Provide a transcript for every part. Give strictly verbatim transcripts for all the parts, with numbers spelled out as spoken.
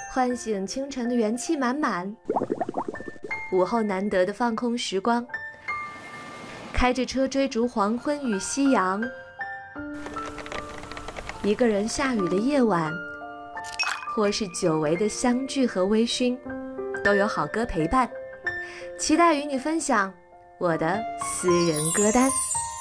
唤醒清晨的元气满满，午后难得的放空时光，开着车追逐黄昏与夕阳，一个人下雨的夜晚，或是久违的相聚和微醺，都有好歌陪伴。期待与你分享我的私人歌单。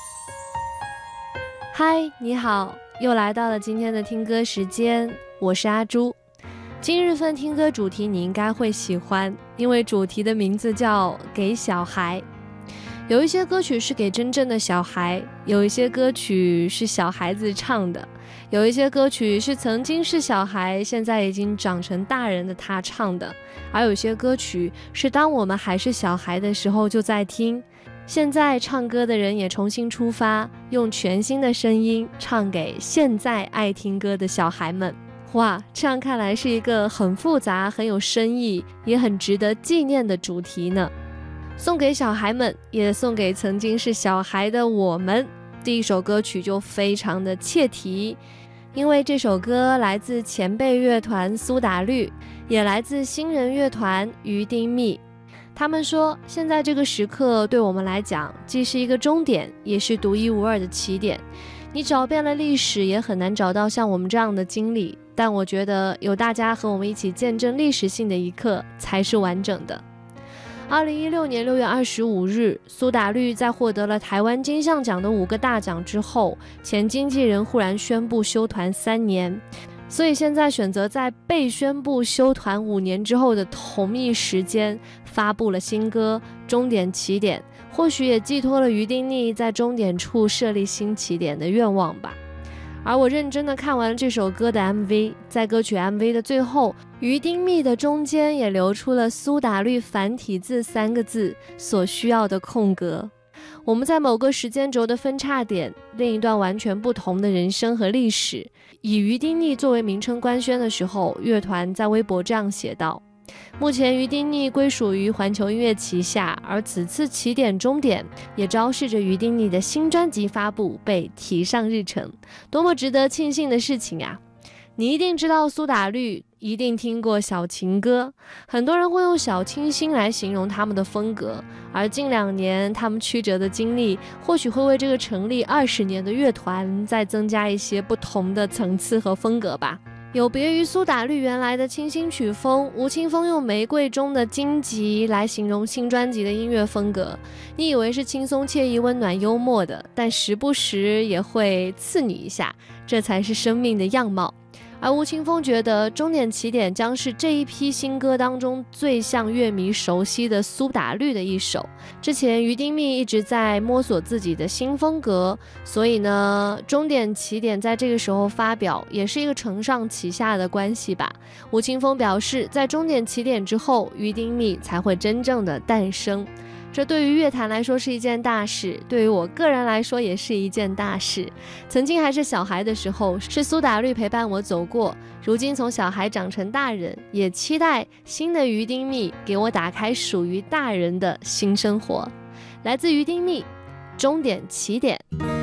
嗨，你好，又来到了今天的听歌时间，我是阿朱。今日份听歌主题你应该会喜欢，因为主题的名字叫给小孩。有一些歌曲是给真正的小孩，有一些歌曲是小孩子唱的，有一些歌曲是曾经是小孩现在已经长成大人的他唱的，而有些歌曲是当我们还是小孩的时候就在听，现在唱歌的人也重新出发，用全新的声音唱给现在爱听歌的小孩们。哇，这样看来是一个很复杂很有深意也很值得纪念的主题呢。送给小孩们，也送给曾经是小孩的我们。第一首歌曲就非常的切题，因为这首歌来自前辈乐团苏打绿，也来自新人乐团于丁密。他们说，现在这个时刻对我们来讲，既是一个终点，也是独一无二的起点。你找遍了历史，也很难找到像我们这样的经历，但我觉得有大家和我们一起见证历史性的一刻，才是完整的。二零一六年六月二十五日，苏打绿在获得了台湾金像奖的五个大奖之后，前经纪人忽然宣布休团三年，所以现在选择在被宣布休团五年之后的同一时间发布了新歌《终点起点》，或许也寄托了于丁密在终点处设立新起点的愿望吧。而我认真的看完了这首歌的 M V， 在歌曲 M V 的最后，于丁密的中间也留出了苏打绿繁体字三个字所需要的空格。我们在某个时间轴的分叉点，另一段完全不同的人生和历史。以于丁密作为名称官宣的时候，乐团在微博这样写道：目前于丁密归属于环球音乐旗下，而此次起点终点也昭示着于丁密的新专辑发布被提上日程，多么值得庆幸的事情啊！你一定知道苏打绿，一定听过小情歌，很多人会用小清新来形容他们的风格，而近两年他们曲折的经历，或许会为这个成立二十年的乐团再增加一些不同的层次和风格吧。有别于苏打绿原来的清新曲风，吴青峰用玫瑰中的荆棘来形容新专辑的音乐风格，你以为是轻松惬意温暖幽默的，但时不时也会刺你一下，这才是生命的样貌。而吴青峰觉得终点起点将是这一批新歌当中最像乐迷熟悉的苏打绿的一首。之前于丁密一直在摸索自己的新风格，所以呢终点起点在这个时候发表也是一个承上启下的关系吧。吴青峰表示，在终点起点之后，于丁密才会真正的诞生。这对于乐坛来说是一件大事，对于我个人来说也是一件大事。曾经还是小孩的时候，是苏打绿陪伴我走过，如今从小孩长成大人，也期待新的于丁密给我打开属于大人的新生活。来自于丁密，终点起点。